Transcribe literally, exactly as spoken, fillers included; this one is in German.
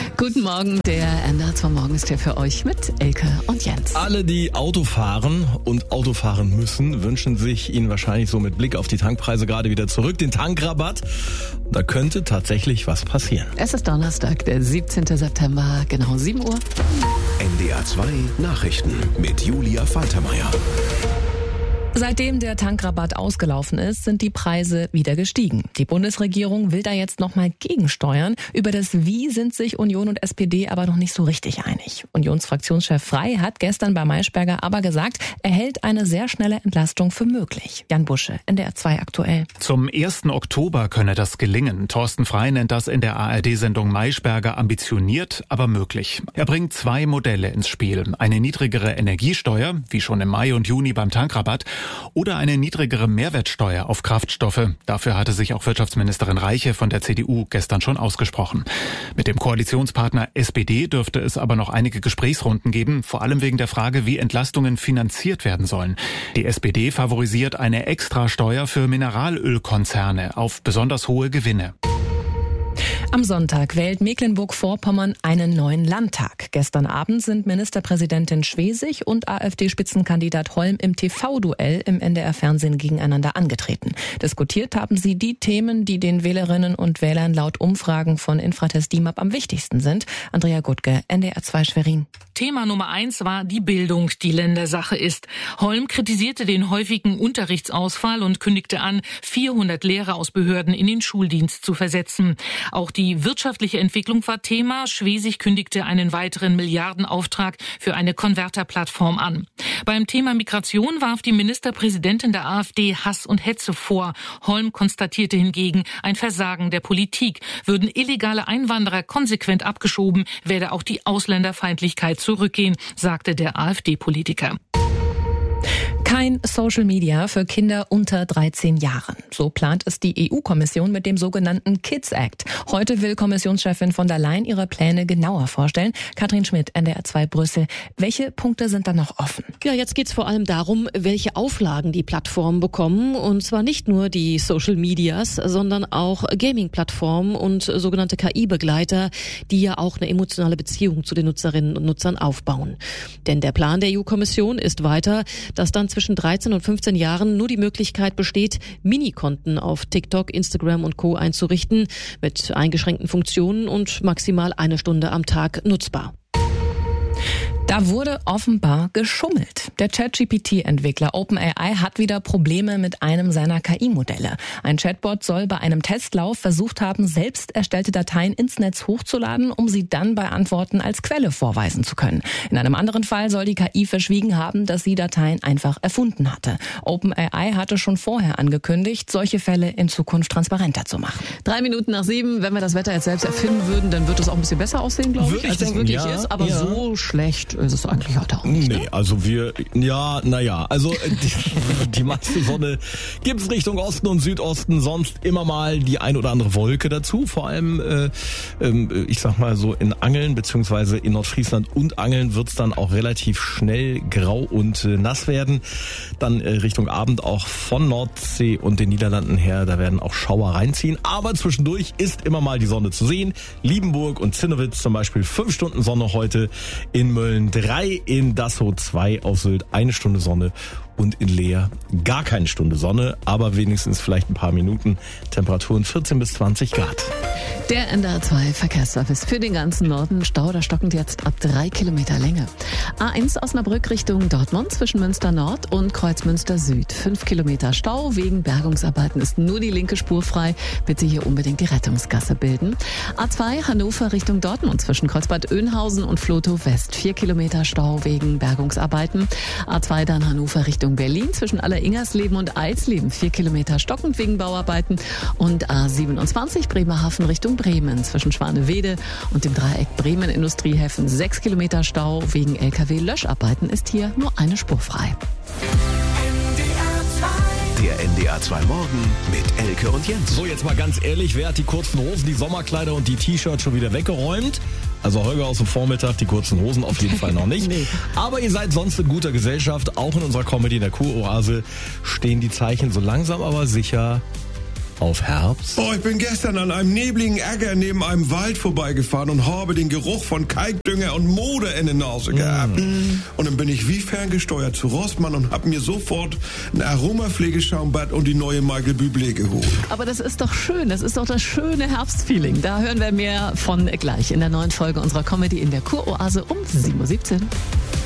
Guten Morgen, der N D R zwei Morgen ist hier für euch mit Elke und Jens. Alle, die Auto fahren und Auto fahren müssen, wünschen sich Ihnen wahrscheinlich so mit Blick auf die Tankpreise gerade wieder zurück, den Tankrabatt. Da könnte tatsächlich was passieren. Es ist Donnerstag, der siebzehnten September, genau sieben Uhr. N D R zwei Nachrichten mit Julia Faltermeier. Seitdem der Tankrabatt ausgelaufen ist, sind die Preise wieder gestiegen. Die Bundesregierung will da jetzt nochmal gegensteuern. Über das Wie sind sich Union und S P D aber noch nicht so richtig einig. Unionsfraktionschef Frey hat gestern bei Maischberger aber gesagt, er hält eine sehr schnelle Entlastung für möglich. Jan Busche, N D R zwei aktuell. Zum ersten Oktober könne das gelingen. Thorsten Frey nennt das in der A R D-Sendung Maischberger ambitioniert, aber möglich. Er bringt zwei Modelle ins Spiel. Eine niedrigere Energiesteuer, wie schon im Mai und Juni beim Tankrabatt, oder eine niedrigere Mehrwertsteuer auf Kraftstoffe. Dafür hatte sich auch Wirtschaftsministerin Reiche von der C D U gestern schon ausgesprochen. Mit dem Koalitionspartner S P D dürfte es aber noch einige Gesprächsrunden geben, vor allem wegen der Frage, wie Entlastungen finanziert werden sollen. Die S P D favorisiert eine Extrasteuer für Mineralölkonzerne auf besonders hohe Gewinne. Am Sonntag wählt Mecklenburg-Vorpommern einen neuen Landtag. Gestern Abend sind Ministerpräsidentin Schwesig und AfD-Spitzenkandidat Holm im T V-Duell im N D R-Fernsehen gegeneinander angetreten. Diskutiert haben sie die Themen, die den Wählerinnen und Wählern laut Umfragen von Infratest D I M A P am wichtigsten sind. Andrea Gutke, N D R zwei Schwerin. Thema Nummer eins war die Bildung, die Ländersache ist. Holm kritisierte den häufigen Unterrichtsausfall und kündigte an, vierhundert Lehrer aus Behörden in den Schuldienst zu versetzen. Auch die wirtschaftliche Entwicklung war Thema. Schwesig kündigte einen weiteren Milliardenauftrag für eine Konverterplattform an. Beim Thema Migration warf die Ministerpräsidentin der AfD Hass und Hetze vor. Holm konstatierte hingegen ein Versagen der Politik. Würden illegale Einwanderer konsequent abgeschoben, werde auch die Ausländerfeindlichkeit zurückgehen, sagte der AfD-Politiker. Kein Social Media für Kinder unter dreizehn Jahren. So plant es die E U-Kommission mit dem sogenannten Kids Act. Heute will Kommissionschefin von der Leyen ihre Pläne genauer vorstellen. Katrin Schmidt, N D R zwei Brüssel. Welche Punkte sind da noch offen? Ja, jetzt geht's vor allem darum, welche Auflagen die Plattformen bekommen. Und zwar nicht nur die Social Medias, sondern auch Gaming-Plattformen und sogenannte K I-Begleiter, die ja auch eine emotionale Beziehung zu den Nutzerinnen und Nutzern aufbauen. Denn der Plan der E U-Kommission ist weiter, dass dann zwischen dreizehn und fünfzehn Jahren nur die Möglichkeit besteht, Minikonten auf TikTok, Instagram und Co. einzurichten, mit eingeschränkten Funktionen und maximal eine Stunde am Tag nutzbar. Da wurde offenbar geschummelt. Der Chat G P T-Entwickler OpenAI hat wieder Probleme mit einem seiner K I-Modelle. Ein Chatbot soll bei einem Testlauf versucht haben, selbst erstellte Dateien ins Netz hochzuladen, um sie dann bei Antworten als Quelle vorweisen zu können. In einem anderen Fall soll die K I verschwiegen haben, dass sie Dateien einfach erfunden hatte. OpenAI hatte schon vorher angekündigt, solche Fälle in Zukunft transparenter zu machen. Drei Minuten nach sieben, wenn wir das Wetter jetzt selbst erfinden würden, dann wird es auch ein bisschen besser aussehen, glaube ich, ich als denken, es wirklich ja, ist. Aber ja. so schlecht ist es eigentlich heute auch nicht. Nee, also wir, ja, naja, also die, die meiste Sonne gibt's Richtung Osten und Südosten, sonst immer mal die ein oder andere Wolke dazu, vor allem, äh, äh, ich sag mal so in Angeln, beziehungsweise in Nordfriesland und Angeln wird's dann auch relativ schnell grau und äh, nass werden. Dann äh, Richtung Abend auch von Nordsee und den Niederlanden her, da werden auch Schauer reinziehen, aber zwischendurch ist immer mal die Sonne zu sehen. Liebenburg und Zinnowitz zum Beispiel fünf Stunden Sonne heute, in Mölln drei, in Dassow zwei, auf Sylt eine Stunde Sonne und in Leer gar keine Stunde Sonne, aber wenigstens vielleicht ein paar Minuten. Temperaturen vierzehn bis zwanzig Grad. Der N D R zwei Verkehrsservice für den ganzen Norden. Stau, da stockend jetzt ab drei Kilometer Länge. A eins Osnabrück Richtung Dortmund zwischen Münster Nord und Kreuzmünster Süd. Fünf Kilometer Stau. Wegen Bergungsarbeiten ist nur die linke Spur frei. Bitte hier unbedingt die Rettungsgasse bilden. A zwei Hannover Richtung Dortmund zwischen Kreuzbad Oeynhausen und Flotow West. Vier Kilometer Stau wegen Bergungsarbeiten. A zwei dann Hannover Richtung Berlin zwischen Alleringersleben und Eisleben. Vier Kilometer stockend wegen Bauarbeiten. Und A siebenundzwanzig Bremerhaven Richtung Bremen zwischen Schwanewede und dem Dreieck Bremen Industriehäfen. Sechs Kilometer Stau wegen L K W-Löscharbeiten ist hier nur eine Spur frei. Der N D R zwei Morgen mit Elke und Jens. So, jetzt mal ganz ehrlich, wer hat die kurzen Hosen, die Sommerkleider und die T-Shirts schon wieder weggeräumt? Also Holger aus dem Vormittag, die kurzen Hosen auf jeden Fall noch nicht. Nee. Aber ihr seid sonst in guter Gesellschaft. Auch in unserer Comedy in der Kuroase stehen die Zeichen so langsam aber sicher auf Herbst? Oh, ich bin gestern an einem nebligen Äcker neben einem Wald vorbeigefahren und habe den Geruch von Kalkdünger und Moder in der Nase gehabt. Mm. Und dann bin ich wie ferngesteuert zu Rossmann und habe mir sofort ein Aromapflegeschaumbad und die neue Michael Bublé geholt. Aber das ist doch schön, das ist doch das schöne Herbstfeeling. Da hören wir mehr von gleich in der neuen Folge unserer Comedy in der Kuroase um sieben Uhr siebzehn.